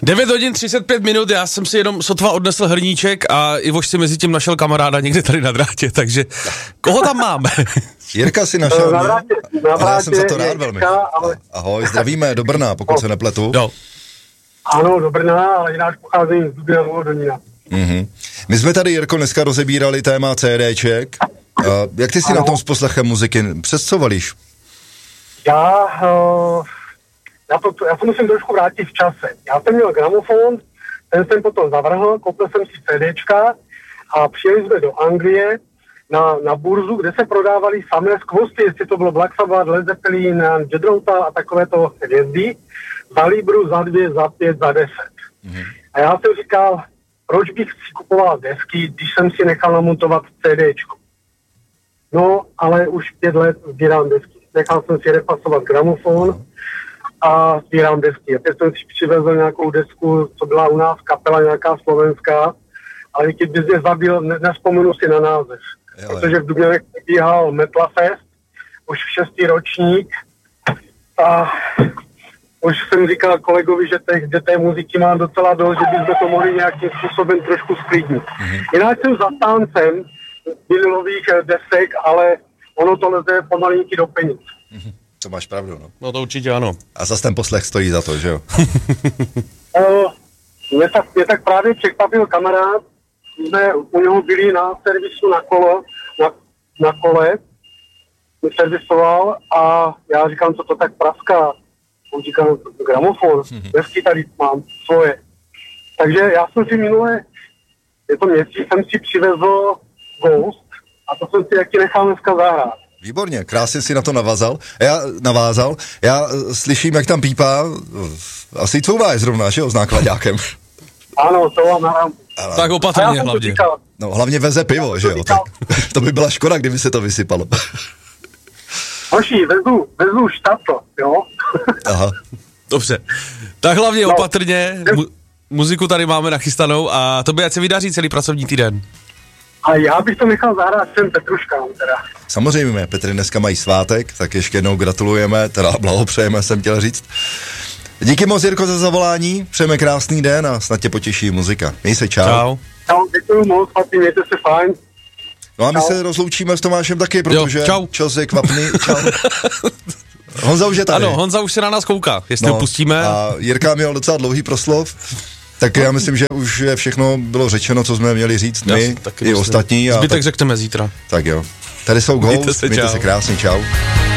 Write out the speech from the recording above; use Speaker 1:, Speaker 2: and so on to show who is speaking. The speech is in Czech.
Speaker 1: 9 hodin 35 minut, já jsem si jenom sotva odnesl hrníček a Ivoš si mezi tím našel kamaráda někde tady na drátě, takže koho tam máme?
Speaker 2: Jirka si našel,
Speaker 3: na drátě,
Speaker 2: ale já jsem za to rád velmi.
Speaker 3: Jirka, ale...
Speaker 2: Ahoj, zdravíme do Brna, pokud se nepletu.
Speaker 1: Jo.
Speaker 3: Ano, do Brna, ale jinak pocházím z Dubina do Donína.
Speaker 2: My jsme tady, Jirko, dneska rozebírali téma CDček. Jak ty jsi na tom s poslechem muziky? Přes co valíš?
Speaker 3: Já se musím trošku vrátit v čase. Já jsem měl gramofon, ten jsem potom zavrhl, koupil jsem si CDčka a přijeli jsme do Anglie na burzu, kde se prodávali samé skvosty, jestli to bylo Black Sabbath, Led Zeppelin, Jedrouta a takovéto hvězdy, za libru, za 2, za 5, za 10. A já jsem říkal, proč bych si kupoval desky, když jsem si nechal namontovat CDčko. No, ale už 5 let sbírám desky. Nechal jsem si repasovat gramofon a sbírám desky. Teď jsem si přivezl nějakou desku, co byla u nás kapela nějaká slovenská, ale když bys mě zabil, nespomenu si na název. Protože v Dubně probíhal Metal Fest, už v 6. ročník a už jsem říkal kolegovi, že té muziky mám docela dost, že bychom to mohli nějakým způsobem trošku sklidnit. Jinak jsem zastáncem vinilových desek, ale ono to leze pomalinky do peněz.
Speaker 2: To máš pravdu, no.
Speaker 1: No to určitě ano.
Speaker 2: A zase ten poslech stojí za to, že jo?
Speaker 3: Mě tak právě překvapil kamarád, jsme u něho byli na servisu na kole, mě servisoval a já říkám, co to tak praská. On říká, gramofon, desky tady mám svoje. Takže já jsem si minule, je to měsíc, jsem si přivezl Ghost a to jsem si taky nechal dneska zahrát.
Speaker 2: Výborně, krásně si na to navázal. Já slyším, jak tam pípá, asi Couvá je zrovna, že jo, s nákladákem.
Speaker 3: Ano, to vám na rampu.
Speaker 1: Tak opatrně hlavně.
Speaker 2: No hlavně veze pivo, že jo, tak to by byla škoda, kdyby se to vysypalo.
Speaker 3: Hoši, vezu štatl, jo?
Speaker 2: Aha.
Speaker 1: Dobře, tak hlavně opatrně, muziku tady máme nachystanou a tobě ať se vydaří celý pracovní týden.
Speaker 3: A já bych to nechal zahrát všem Petruškám teda.
Speaker 2: Samozřejmě, Petry dneska mají svátek, tak ještě jednou gratulujeme, teda blahopřejeme, jsem chtěl říct. Díky moc, Jirko, za zavolání, přejeme krásný den a snad tě potěší muzika. Měj se, čau.
Speaker 3: Čau, děkuju moc, chlapi, mějte se fajn.
Speaker 2: No a my se rozloučíme s Tomášem taky, protože čas je kvapný, čau. Honza už je tady.
Speaker 1: Ano, Honza už se na nás kouká, jestli ho pustíme.
Speaker 2: A Jirka měl docela dlouhý proslov, tak já myslím, že už všechno bylo řečeno, co jsme měli říct my i ostatní.
Speaker 1: Zbytek řekneme zítra.
Speaker 2: Tak jo. Tady jsou Ghost, mějte se krásně, čau.